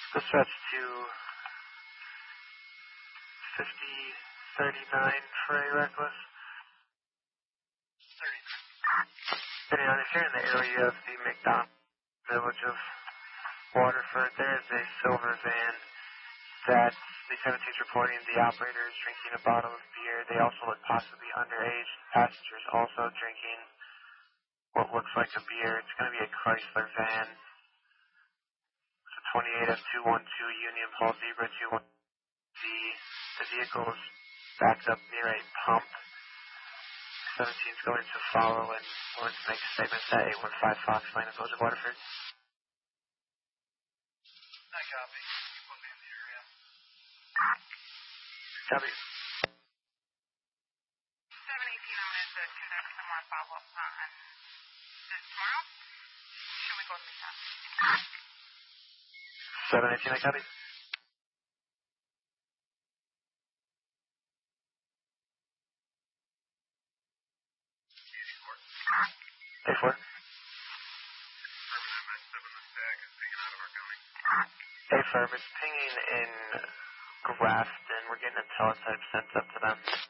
Dispatch to 5039 Trey Reckless. 39. If you're in the area of the McDonald village of Waterford, there is a silver van that the 17th reporting the operator is drinking a bottle of beer. They also look possibly underage. Passengers also drinking what looks like a beer. It's going to be a Chrysler van. It's a 28F212 Union Paul Zebra 21. The vehicle is backed up near a pump. 17 is going to follow and going to make statements at 815 Fox Lane in Village of Waterford. I copy. You put me in the area. Copy. 718 on this to conduct some more follow-up on this tomorrow. Should we go to Lisa? 718, I copy. A4. A firm is pinging in Grafton. We're getting a teletype sent up to them.